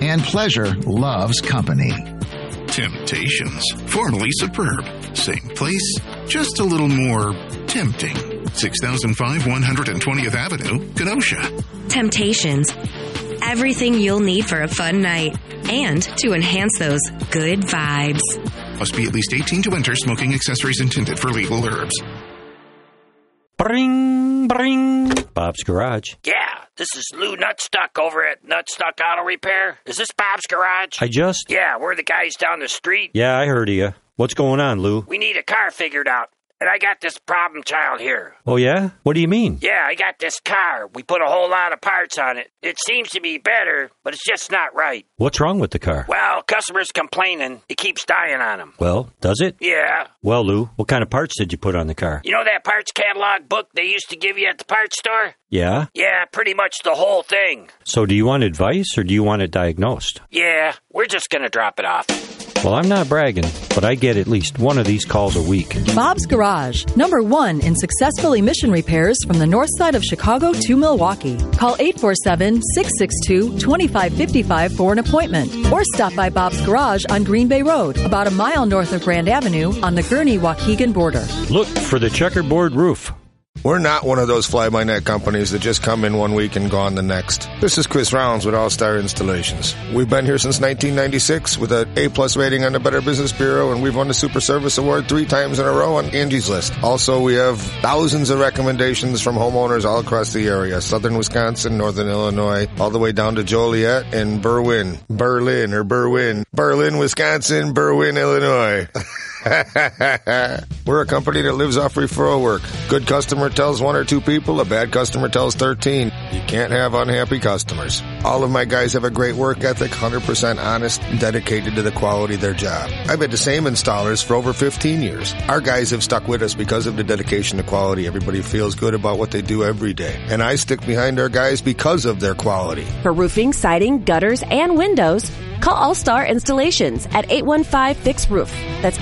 And pleasure loves company. Temptations, formerly Superb. Same place, just a little more tempting. 6005 120th Avenue, Kenosha. Temptations. Everything you'll need for a fun night. And to enhance those good vibes. Must be at least 18 to enter. Smoking accessories intended for legal herbs. Bring, bring. Bob's Garage. Yeah, this is Lou Nutstuck over at Nutstuck Auto Repair. Is this Bob's Garage? Yeah, we're the guys down the street. Yeah, I heard of you. What's going on, Lou? We need a car figured out. And I got this problem child here. Oh, yeah? What do you mean? Yeah, I got this car. We put a whole lot of parts on it. It seems to be better, but it's just not right. What's wrong with the car? Well, customers complaining. It keeps dying on them. Well, does it? Yeah. Well, Lou, what kind of parts did you put on the car? You know that parts catalog book they used to give you at the parts store? Yeah? Yeah, pretty much the whole thing. So do you want advice or do you want it diagnosed? Yeah, we're just going to drop it off. Well, I'm not bragging, but I get at least one of these calls a week. Bob's Garage, #1 in successful emission repairs from the north side of Chicago to Milwaukee. Call 847-662-2555 for an appointment. Or stop by Bob's Garage on Green Bay Road, about a mile north of Grand Avenue on the Gurnee-Waukegan border. Look for the checkerboard roof. We're not one of those fly-by-night companies that just come in one week and gone the next. This is Chris Rounds with All-Star Installations. We've been here since 1996 with an A-plus rating on the Better Business Bureau, and we've won the Super Service Award 3 times in a row on Angie's List. Also, we have thousands of recommendations from homeowners all across the area. Southern Wisconsin, Northern Illinois, all the way down to Joliet and Berwyn, Wisconsin, Berwyn, Illinois. We're a company that lives off referral work. Good customer tells 1 or 2 people, a bad customer tells 13. You can't have unhappy customers. All of my guys have a great work ethic, 100% honest, and dedicated to the quality of their job. I've had the same installers for over 15 years. Our guys have stuck with us because of the dedication to quality. Everybody feels good about what they do every day. And I stick behind our guys because of their quality. For roofing, siding, gutters, and windows, call All-Star Installations at 815-FIX-ROOF. That's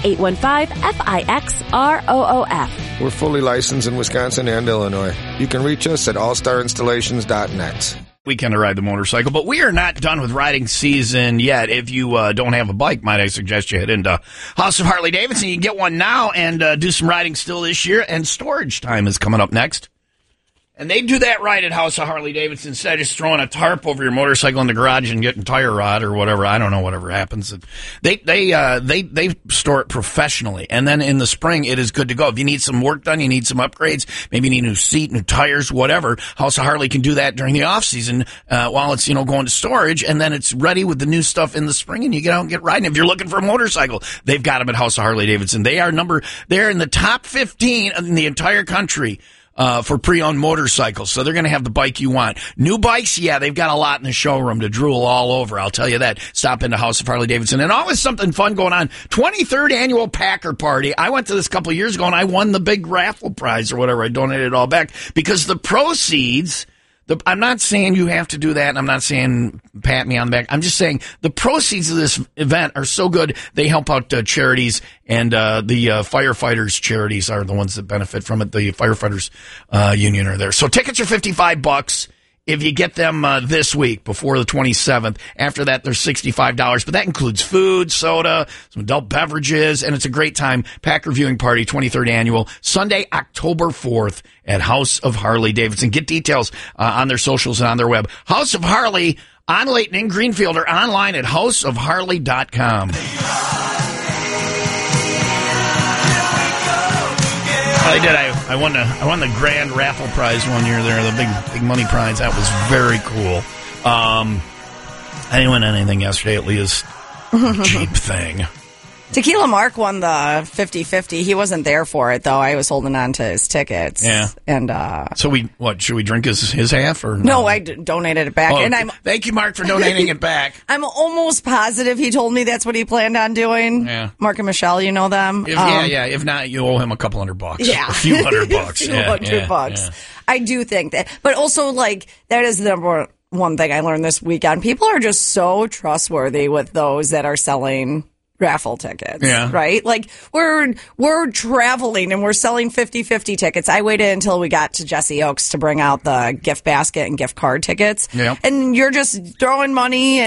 815-FIXROOF. We're fully licensed in Wisconsin and Illinois. You can reach us at allstarinstallations.net. Weekend to ride the motorcycle, but we are not done with riding season yet. If you don't have a bike, might I suggest you head into House of Harley Davidson. You can get one now and do some riding still this year, and storage time is coming up next. And they do that right at House of Harley Davidson. Instead of just throwing a tarp over your motorcycle in the garage and getting tire rot or whatever, I don't know, whatever happens. They store it professionally. And then in the spring, it is good to go. If you need some work done, you need some upgrades, maybe you need a new seat, new tires, whatever, House of Harley can do that during the off season while it's, going to storage. And then it's ready with the new stuff in the spring and you get out and get riding. If you're looking for a motorcycle, they've got them at House of Harley Davidson. They're in the top 15 in the entire country for pre-owned motorcycles. So they're going to have the bike you want. New bikes, yeah, they've got a lot in the showroom to drool all over. I'll tell you that. Stop into House of Harley Davidson. And always something fun going on. 23rd annual Packer Party. I went to this a couple of years ago and I won the big raffle prize or whatever. I donated it all back because the proceeds... I'm not saying you have to do that, and I'm not saying pat me on the back. I'm just saying the proceeds of this event are so good, they help out charities, and the firefighters' charities are the ones that benefit from it. The firefighters union are there. So tickets are $55 if you get them this week before the 27th. After that, they're $65, but that includes food, soda, some adult beverages, and it's a great time. Packer Viewing Party, 23rd Annual, Sunday, October 4th at House of Harley Davidson. Get details on their socials and on their web. House of Harley on Layton in Greenfield or online at houseofharley.com. I did. I won the grand raffle prize one year there, the big money prize. That was very cool. I didn't win anything yesterday at Leah's Jeep thing. Tequila Mark won the 50-50. He wasn't there for it, though. I was holding on to his tickets. Yeah. And so should we drink his half or no? I donated it back. Oh, and thank you, Mark, for donating it back. I'm almost positive he told me that's what he planned on doing. Yeah. Mark and Michelle, you know them. If not, you owe him a couple $100. Yeah. A few $100. $100. Yeah. I do think that. But also, that is the number one thing I learned this weekend. People are just so trustworthy with those that are selling raffle tickets, right? We're traveling and we're selling 50-50 tickets. I waited until we got to Jesse Oaks to bring out the gift basket and gift card tickets. Yeah. And you're just throwing money